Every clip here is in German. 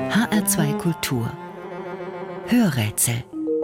HR2 Kultur Hörrätsel.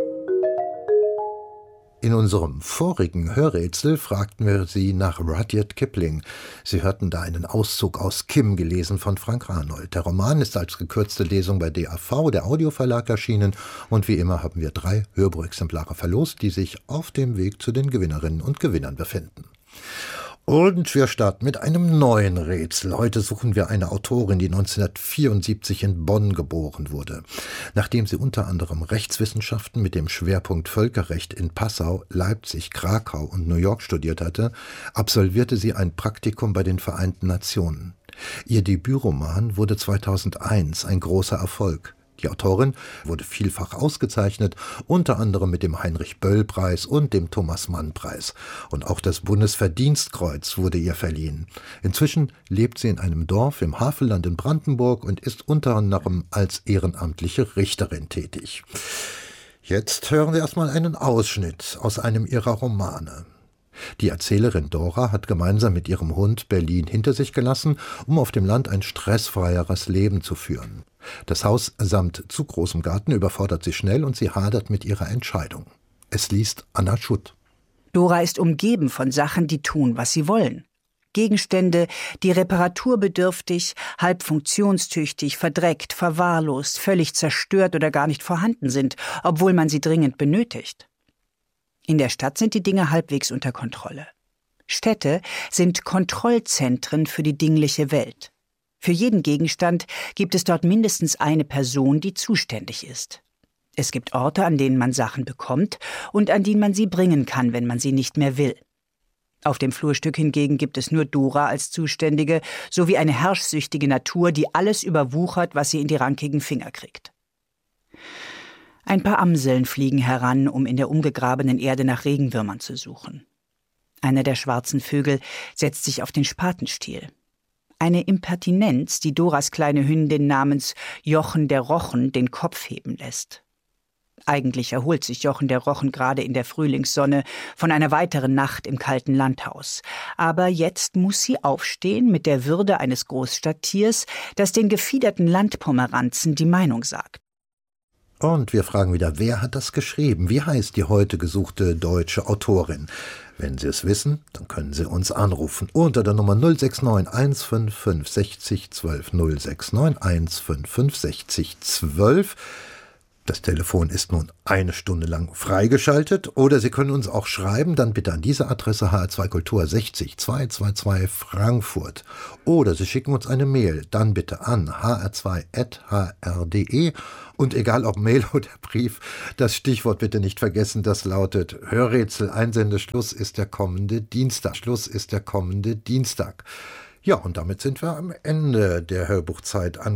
In unserem vorigen Hörrätsel fragten wir Sie nach Rudyard Kipling. Sie hörten da einen Auszug aus Kim, gelesen von Frank Arnold. Der Roman ist als gekürzte Lesung bei DAV, der Audioverlag, erschienen. Und wie immer haben wir 3 Hörbuchexemplare verlost, die sich auf dem Weg zu den Gewinnerinnen und Gewinnern befinden. Und wir starten mit einem neuen Rätsel. Heute suchen wir eine Autorin, die 1974 in Bonn geboren wurde. Nachdem sie unter anderem Rechtswissenschaften mit dem Schwerpunkt Völkerrecht in Passau, Leipzig, Krakau und New York studiert hatte, absolvierte sie ein Praktikum bei den Vereinten Nationen. Ihr Debütroman wurde 2001 ein großer Erfolg. Die Autorin wurde vielfach ausgezeichnet, unter anderem mit dem Heinrich-Böll-Preis und dem Thomas-Mann-Preis. Und auch das Bundesverdienstkreuz wurde ihr verliehen. Inzwischen lebt sie in einem Dorf im Havelland in Brandenburg und ist unter anderem als ehrenamtliche Richterin tätig. Jetzt hören wir erstmal einen Ausschnitt aus einem ihrer Romane. Die Erzählerin Dora hat gemeinsam mit ihrem Hund Berlin hinter sich gelassen, um auf dem Land ein stressfreieres Leben zu führen. Das Haus samt zu großem Garten überfordert sie schnell und sie hadert mit ihrer Entscheidung. Es liest Anna Schutt. Dora ist umgeben von Sachen, die tun, was sie wollen. Gegenstände, die reparaturbedürftig, halb funktionstüchtig, verdreckt, verwahrlost, völlig zerstört oder gar nicht vorhanden sind, obwohl man sie dringend benötigt. In der Stadt sind die Dinge halbwegs unter Kontrolle. Städte sind Kontrollzentren für die dingliche Welt. Für jeden Gegenstand gibt es dort mindestens eine Person, die zuständig ist. Es gibt Orte, an denen man Sachen bekommt und an denen man sie bringen kann, wenn man sie nicht mehr will. Auf dem Flurstück hingegen gibt es nur Dora als Zuständige, sowie eine herrschsüchtige Natur, die alles überwuchert, was sie in die rankigen Finger kriegt. Ein paar Amseln fliegen heran, um in der umgegrabenen Erde nach Regenwürmern zu suchen. Einer der schwarzen Vögel setzt sich auf den Spatenstiel. Eine Impertinenz, die Doras kleine Hündin namens Jochen der Rochen den Kopf heben lässt. Eigentlich erholt sich Jochen der Rochen gerade in der Frühlingssonne von einer weiteren Nacht im kalten Landhaus. Aber jetzt muss sie aufstehen mit der Würde eines Großstadttiers, das den gefiederten Landpomeranzen die Meinung sagt. Und wir fragen wieder, wer hat das geschrieben? Wie heißt die heute gesuchte deutsche Autorin? Wenn Sie es wissen, dann können Sie uns anrufen unter der Nummer 069 155 60 12 069 155 60 12. Das Telefon ist nun eine Stunde lang freigeschaltet. Oder Sie können uns auch schreiben, dann bitte an diese Adresse HR2 Kultur 60 222 Frankfurt. Oder Sie schicken uns eine Mail, dann bitte an hr2@hr.de. Und egal ob Mail oder Brief, das Stichwort bitte nicht vergessen, das lautet Hörrätsel. Einsendeschluss ist der kommende Dienstag. Ja, und damit sind wir am Ende der Hörbuchzeit angekommen.